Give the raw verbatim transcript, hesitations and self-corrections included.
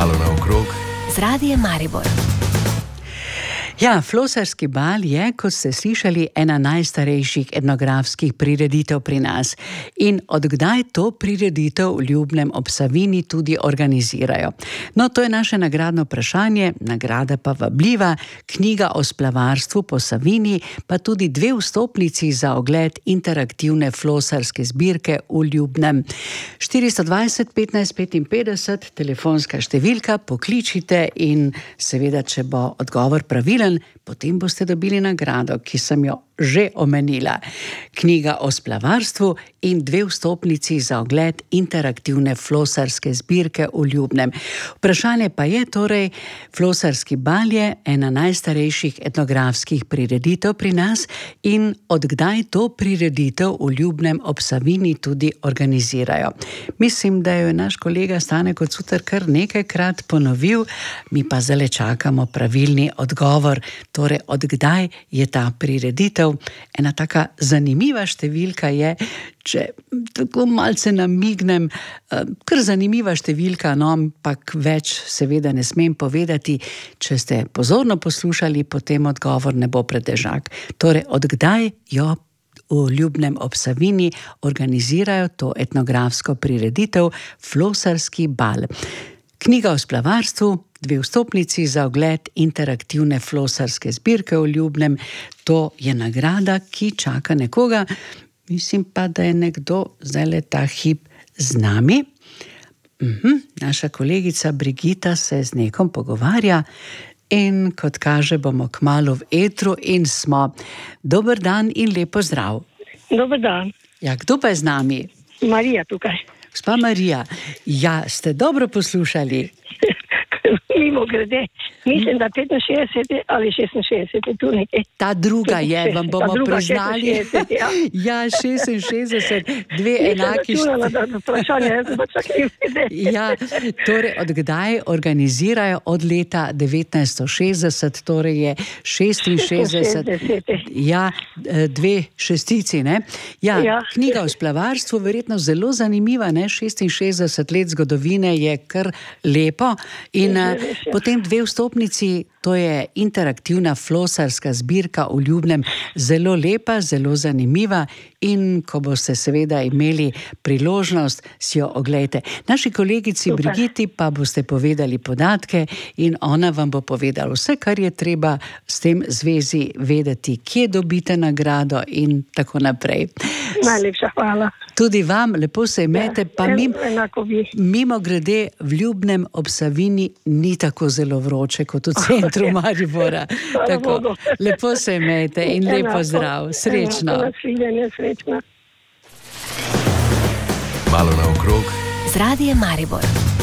Malo naokrog z Radiem Maribor. Ja, Flosarski bal je, kot ste slišali, ena najstarejših etnografskih prireditev pri nas. In odkdaj to prireditev v Ljubnem ob Savinji tudi organizirajo? No, to je naše nagradno vprašanje, nagrada pa vabljiva, knjiga o splavarstvu po Savinji, pa tudi dve vstopnici za ogled interaktivne flosarske zbirke v Ljubnem. štiristo dvajset petnajst petinpetdeset, telefonska številka, pokličite in seveda, če bo odgovor pravilen, potem boste dobili nagrado, ki sem jo že omenila. Knjiga o splavarstvu in dve vstopnici za ogled interaktivne flosarske zbirke v Ljubnem. Vprašanje pa je torej, Flosarski bal je ena najstarejših etnografskih prireditev pri nas in odkdaj to prireditev v Ljubnem ob Savinji tudi organizirajo. Mislim, da jo je naš kolega Stane Kocutar kar nekajkrat ponovil, mi pa zdaj čakamo pravilni odgovor, torej odkdaj je ta prireditev. Ena taka zanimiva številka je, če tako malce namignem, kar zanimiva številka, no, ampak več seveda ne smem povedati. Če ste pozorno poslušali, potem odgovor ne bo pretežak. Torej, odkdaj jo v Ljubnem ob Savinji organizirajo to etnografsko prireditev Flosarski bal. Knjiga o splavarstvu, dve vstopnici za ogled interaktivne flosarske zbirke v Ljubnem, to je nagrada, ki čaka nekoga. Mislim pa, da je nekdo zdaj ta hip z nami. Uhum, naša kolegica Brigita se z nekom pogovarja in kot kaže, bomo kmalu v etru in smo. Dober dan in lepo zdrav. Dober dan. Ja, kdo pa je z nami? Marija tukaj. Gospa Marija, ja, ste dobro poslušali? Mimo grede, mislim, da petinšestdeset ali šestinšestdeset je tu nekaj. Ta druga je, vam bomo druga, priznali. šestinšestdeset, ja. Ja, šestinšestdeset, dve enaki. Nisem računala, da vprašanje, jaz sem pač tako vide. Ja, torej odkdaj organizirajo? Od leta devetnajststo šestdeset, torej je šestinšestdeset. Ja, dve šestici, ne? Ja, Ja. knjiga o splavarstvu, verjetno zelo zanimiva, ne? šestinšestdeset let zgodovine je kar lepo. In Je res, ja. potem dve vstopnici, to je interaktivna flosarska zbirka v Ljubnem, zelo lepa, zelo zanimiva in ko boste seveda imeli priložnost, si jo oglejte. Naši kolegici Super. Brigiti pa boste povedali podatke in ona vam bo povedala vse, kar je treba s tem zvezi vedeti, kje dobite nagrado in tako naprej. Najlepša hvala. Tudi vam, lepo se imejte, pa En- mim, enako vi. mimo grede v Ljubnem ob Savinji ni tako zelo vroče kot v centru Maribora. Hvala Tako, Bogu. lepo se imejte in lepo Enako, zdrav, srečno. enako, nasvidenje, srečno. Malo naokrog Z Radiem Maribor.